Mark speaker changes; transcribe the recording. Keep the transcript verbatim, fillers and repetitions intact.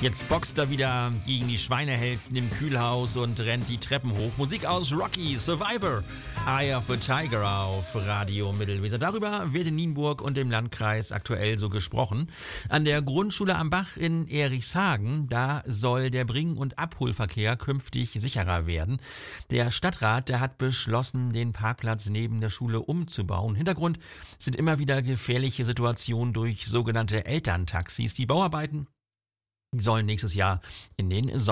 Speaker 1: Jetzt boxt er wieder gegen die Schweinehälften im Kühlhaus und rennt die Treppen hoch. Musik aus Rocky, Survivor, Eye of a Tiger auf Radio Mittelweser. Darüber wird in Nienburg und im Landkreis aktuell so gesprochen. An der Grundschule am Bach in Erichshagen, da soll der Bring- und Abholverkehr künftig sicherer werden. Der Stadtrat, der hat beschlossen, den Parkplatz neben der Schule umzubauen. Hintergrund sind immer wieder gefährliche Situationen durch sogenannte Elterntaxis. Die Bauarbeiten sollen nächstes Jahr in den